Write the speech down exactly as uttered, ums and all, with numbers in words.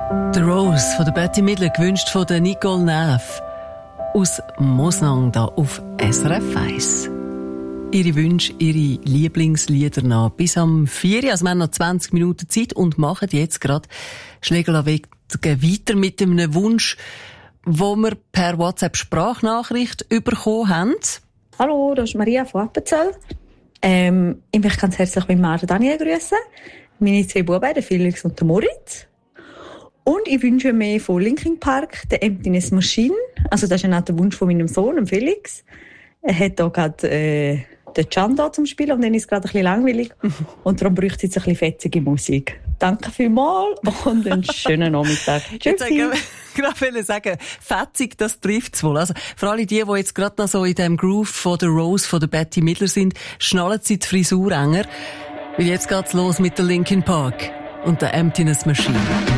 The Rose von der Betty Midler, gewünscht von der Nicole Neff aus Mosnang da auf S R F eins. Ihre Wünsche, Ihre Lieblingslieder nach bis am vier Uhr. Also wir haben noch zwanzig Minuten Zeit und machen jetzt gerade Schlägerlaweg weiter mit einem Wunsch, wo wir per WhatsApp-Sprachnachricht bekommen haben. Hallo, das ist Maria von Appenzell. Ähm, ich möchte ganz herzlich mit Martin Daniel grüßen. Meine zwei Buben, der Felix und der Moritz. Und ich wünsche mir von Linkin Park The Emptiness Machine. Also das ist auch der Wunsch von meinem Sohn, dem Felix. Er hat hier gerade äh, den Can da zum Spielen und dann ist es gerade ein bisschen langweilig. Und darum bräuchte es jetzt ein bisschen fetzige Musik. Danke vielmals und einen schönen Nachmittag. Tschüssi. Ich wollte sagen, fetzig, das trifft es wohl. Also, für alle die, die jetzt gerade noch so in dem Groove von der Rose, von der Betty Midler sind, schnallen sie die Frisur enger. Weil jetzt geht's los mit der Linkin Park und der Emptiness Machine.